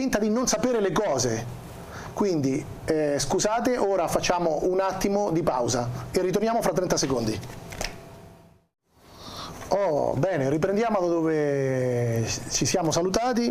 finta di non sapere le cose. Quindi scusate, ora facciamo un attimo di pausa e ritorniamo fra 30 secondi. Oh, bene, riprendiamo da dove ci siamo salutati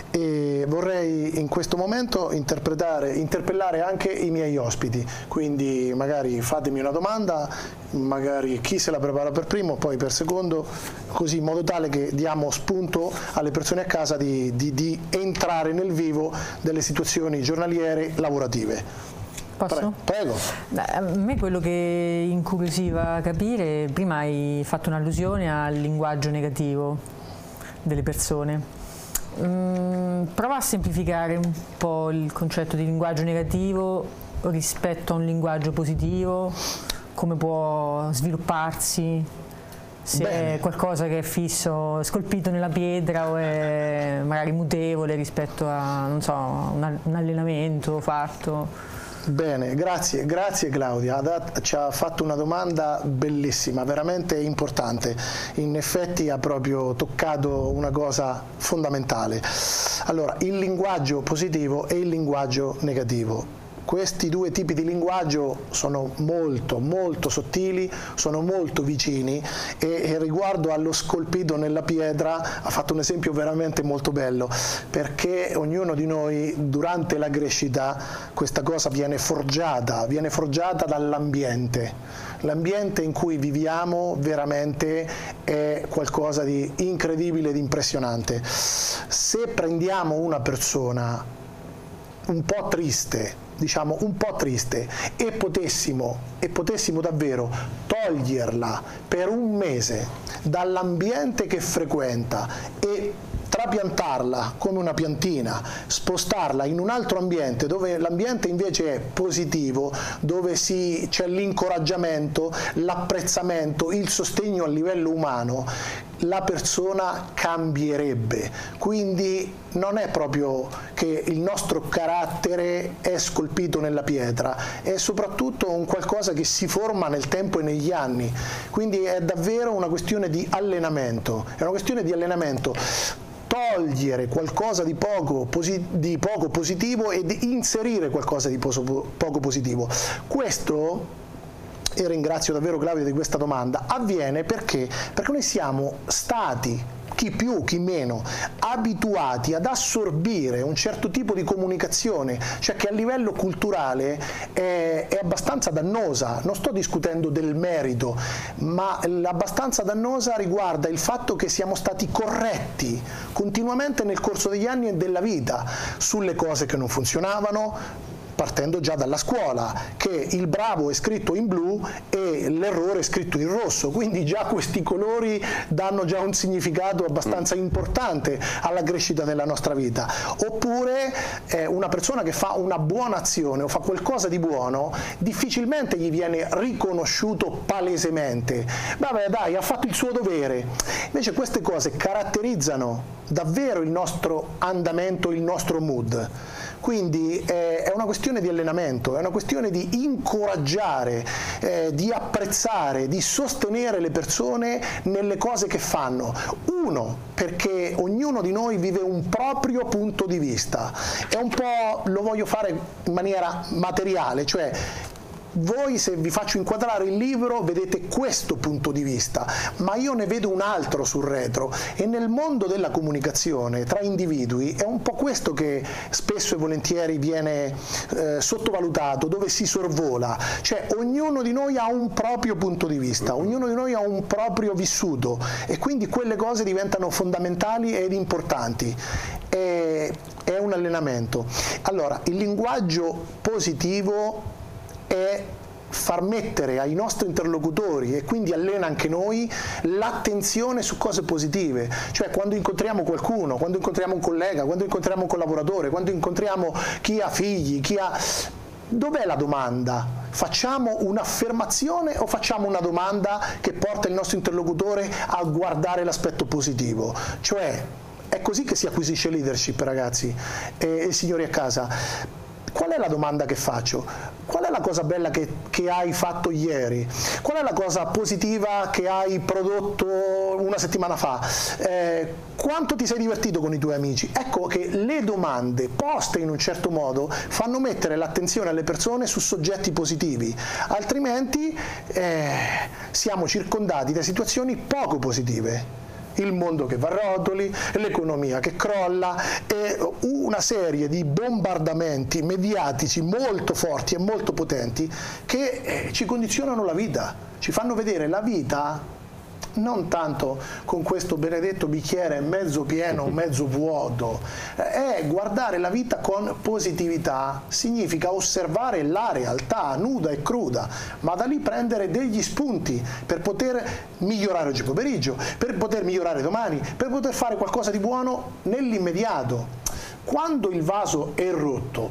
e vorrei in questo momento interpellare anche i miei ospiti, quindi magari fatemi una domanda, magari chi se la prepara per primo, poi per secondo, così in modo tale che diamo spunto alle persone a casa di entrare nel vivo delle situazioni giornaliere lavorative. Posso? Prego. A me quello che incuriosiva capire, prima hai fatto un'allusione al linguaggio negativo delle persone. Prova a semplificare un po' il concetto di linguaggio negativo rispetto a un linguaggio positivo, come può svilupparsi, se è qualcosa che è fisso, scolpito nella pietra o è magari mutevole rispetto a, non so, un allenamento fatto. Bene, grazie Claudia, ci ha fatto una domanda bellissima, veramente importante, in effetti ha proprio toccato una cosa fondamentale. Allora, il linguaggio positivo e il linguaggio negativo. Questi due tipi di linguaggio sono molto sottili, sono molto vicini e riguardo allo scolpito nella pietra ha fatto un esempio veramente molto bello, perché ognuno di noi durante la crescita questa cosa viene forgiata dall'ambiente. L'ambiente in cui viviamo veramente è qualcosa di incredibile ed impressionante. Se prendiamo una persona un po' triste, diciamo un po' triste, e potessimo davvero toglierla per un mese dall'ambiente che frequenta e trapiantarla come una piantina, spostarla in un altro ambiente dove l'ambiente invece è positivo, dove c'è l'incoraggiamento, l'apprezzamento, il sostegno a livello umano, la persona cambierebbe. Quindi non è proprio che il nostro carattere è scolpito nella pietra, è soprattutto un qualcosa che si forma nel tempo e negli anni. Quindi è davvero una questione di allenamento, togliere qualcosa di poco positivo ed inserire qualcosa di poco positivo. Questo, e ringrazio davvero Claudia di questa domanda, avviene perché noi siamo stati, chi più chi meno, abituati ad assorbire un certo tipo di comunicazione, cioè che a livello culturale è abbastanza dannosa. Non sto discutendo del merito, ma l'abbastanza dannosa riguarda il fatto che siamo stati corretti continuamente nel corso degli anni e della vita sulle cose che non funzionavano, partendo già dalla scuola, che il bravo è scritto in blu e l'errore è scritto in rosso, quindi già questi colori danno già un significato abbastanza importante alla crescita della nostra vita. Oppure una persona che fa una buona azione o fa qualcosa di buono, difficilmente gli viene riconosciuto palesemente. Vabbè dai, ha fatto il suo dovere. Invece queste cose caratterizzano davvero il nostro andamento, il nostro mood. Quindi è una questione di allenamento, è una questione di incoraggiare, di apprezzare, di sostenere le persone nelle cose che fanno. Uno, perché ognuno di noi vive un proprio punto di vista. È un po', lo voglio fare in maniera materiale, cioè voi, se vi faccio inquadrare il libro, vedete questo punto di vista, ma io ne vedo un altro sul retro, e nel mondo della comunicazione tra individui è un po' questo che spesso e volentieri viene sottovalutato, dove si sorvola, cioè ognuno di noi ha un proprio punto di vista, ognuno di noi ha un proprio vissuto, e quindi quelle cose diventano fondamentali ed importanti. È un allenamento. Allora, il linguaggio positivo è far mettere ai nostri interlocutori, e quindi allena anche noi, l'attenzione su cose positive. Cioè quando incontriamo qualcuno, quando incontriamo un collega, quando incontriamo un collaboratore, quando incontriamo chi ha figli, dov'è la domanda? Facciamo un'affermazione o facciamo una domanda che porta il nostro interlocutore a guardare l'aspetto positivo? Cioè è così che si acquisisce leadership, ragazzi e signori a casa. Qual è la domanda che faccio? Qual è la cosa bella che hai fatto ieri? Qual è la cosa positiva che hai prodotto una settimana fa? quanto ti sei divertito con i tuoi amici? Ecco che le domande poste in un certo modo fanno mettere l'attenzione alle persone su soggetti positivi, altrimenti siamo circondati da situazioni poco positive. Il mondo che va a rotoli, l'economia che crolla e una serie di bombardamenti mediatici molto forti e molto potenti che ci condizionano la vita, ci fanno vedere la vita non tanto con questo benedetto bicchiere mezzo pieno o mezzo vuoto, guardare la vita con positività significa osservare la realtà nuda e cruda, ma da lì prendere degli spunti per poter migliorare oggi pomeriggio, per poter migliorare domani, per poter fare qualcosa di buono nell'immediato. Quando il vaso è rotto,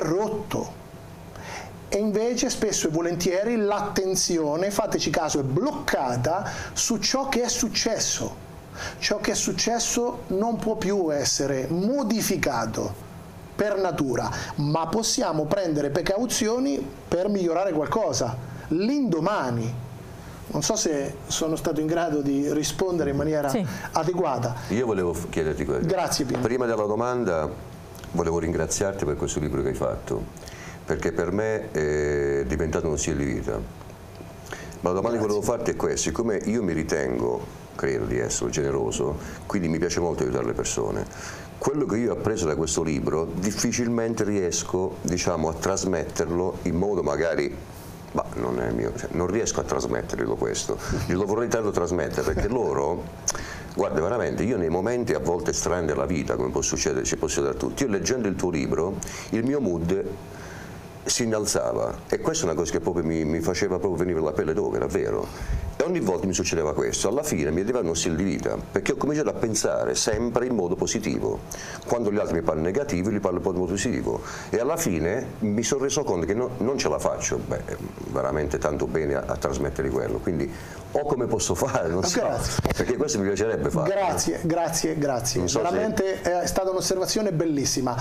e invece spesso e volentieri l'attenzione, fateci caso, è bloccata su ciò che è successo. Ciò che è successo non può più essere modificato per natura, ma possiamo prendere precauzioni per migliorare qualcosa l'indomani. Non so se sono stato in grado di rispondere in maniera adeguata. Io volevo chiederti questo. Grazie Pino. Prima della domanda volevo ringraziarti per questo libro che hai fatto, perché per me è diventato uno stile di vita. Ma la domanda che volevo farti è questa: siccome io mi ritengo, credo di essere generoso, quindi mi piace molto aiutare le persone, quello che io ho appreso da questo libro difficilmente riesco, diciamo, a trasmetterlo in modo magari, ma non è mio, cioè, non riesco a trasmetterlo questo, glielo vorrei tanto trasmettere, perché loro, guarda, veramente, io nei momenti a volte strani della vita, come può succedere, ci può succedere a tutti, io leggendo il tuo libro, il mio mood si innalzava, e questa è una cosa che proprio mi faceva proprio venire la pelle d'oca, davvero. E ogni volta mi succedeva questo, alla fine mi diventa uno stile di vita, perché ho cominciato a pensare sempre in modo positivo. Quando gli altri mi parlano negativo, li parlo in modo positivo, e alla fine mi sono reso conto che non ce la faccio veramente tanto bene a trasmettere quello, quindi o come posso fare, non so, perché questo mi piacerebbe fare. Grazie. So, veramente è stata un'osservazione bellissima.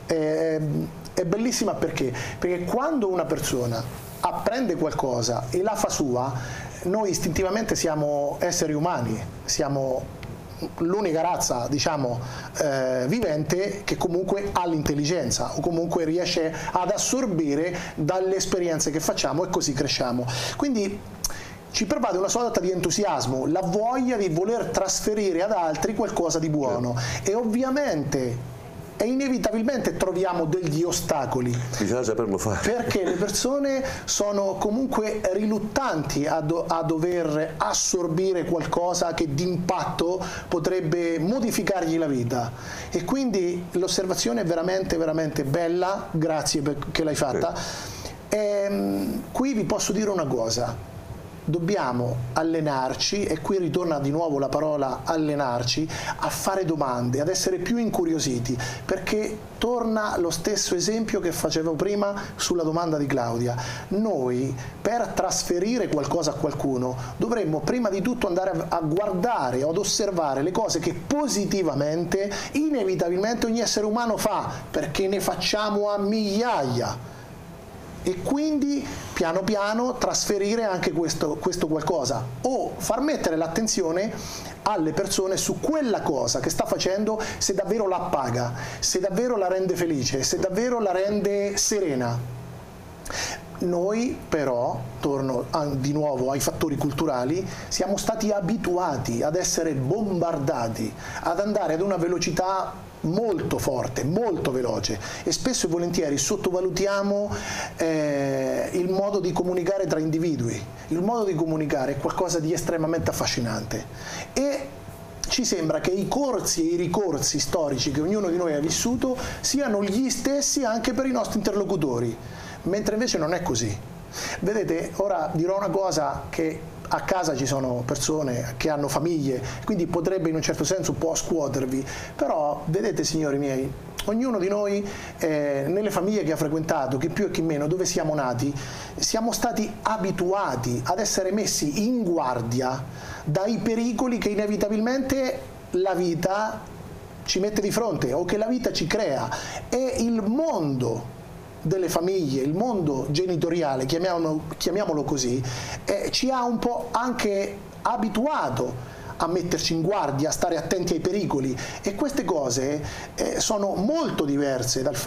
È bellissima perché quando una persona apprende qualcosa e la fa sua, noi istintivamente siamo esseri umani, siamo l'unica razza, diciamo, vivente che comunque ha l'intelligenza o comunque riesce ad assorbire dalle esperienze che facciamo, e così cresciamo. Quindi ci pervade una sorta di entusiasmo, la voglia di voler trasferire ad altri qualcosa di buono, e ovviamente e inevitabilmente troviamo degli ostacoli. Bisogna saperlo fare. Perché le persone sono comunque riluttanti a dover assorbire qualcosa che d'impatto potrebbe modificargli la vita. E quindi l'osservazione è veramente, veramente bella, grazie perché l'hai fatta. Qui vi posso dire una cosa. Dobbiamo allenarci, e qui ritorna di nuovo la parola allenarci, a fare domande, ad essere più incuriositi, perché torna lo stesso esempio che facevo prima sulla domanda di Claudia. Noi, per trasferire qualcosa a qualcuno, dovremmo prima di tutto andare a guardare o ad osservare le cose che positivamente, inevitabilmente ogni essere umano fa, perché ne facciamo a migliaia. E quindi piano piano trasferire anche questo qualcosa, o far mettere l'attenzione alle persone su quella cosa che sta facendo, se davvero la paga, se davvero la rende felice, se davvero la rende serena. Noi però, torno di nuovo ai fattori culturali, siamo stati abituati ad essere bombardati, ad andare ad una velocità molto forte, molto veloce, e spesso e volentieri sottovalutiamo il modo di comunicare tra individui. Il modo di comunicare è qualcosa di estremamente affascinante, e ci sembra che i corsi e i ricorsi storici che ognuno di noi ha vissuto siano gli stessi anche per i nostri interlocutori, mentre invece non è così. Vedete, ora dirò una cosa che a casa ci sono persone che hanno famiglie, quindi potrebbe in un certo senso un po' scuotervi, però vedete, signori miei, ognuno di noi nelle famiglie che ha frequentato, chi più e chi meno, dove siamo nati, siamo stati abituati ad essere messi in guardia dai pericoli che inevitabilmente la vita ci mette di fronte o che la vita ci crea. E il mondo delle famiglie, il mondo genitoriale, chiamiamolo così, ci ha un po' anche abituato a metterci in guardia, a stare attenti ai pericoli, e queste cose sono molto diverse dal